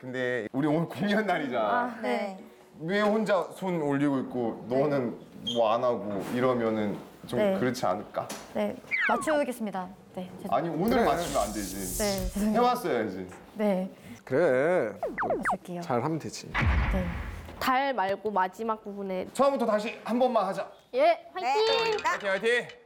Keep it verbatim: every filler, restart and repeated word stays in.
근데 우리 오늘 공연 날이잖아. 아, 네. 왜 혼자 손 올리고 있고 너는 뭐 안 하고 이러면은 좀 네. 그렇지 않을까? 네. 맞추겠습니다. 네. 죄송- 아니 오늘 맞추면 안 되지. 네. 죄송해요. 해왔어야지. 네. 그래. 맞출게요. 잘하면 되지. 네. 달 말고 마지막 부분에 처음부터 다시 한 번만 하자. 예 화이팅! 화이팅 화이팅!